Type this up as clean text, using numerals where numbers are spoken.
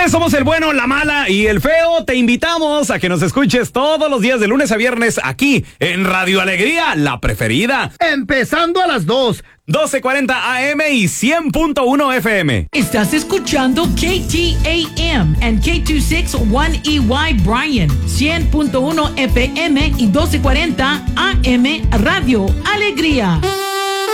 señores, somos el bueno, la mala y el feo. Te invitamos a que nos escuches todos los días de lunes a viernes aquí en Radio Alegría, la preferida. Empezando a las 12:40 AM y 100.1 FM. Estás escuchando KTAM and K261EY Bryan, 100.1 FM y 12:40 AM Radio Alegría.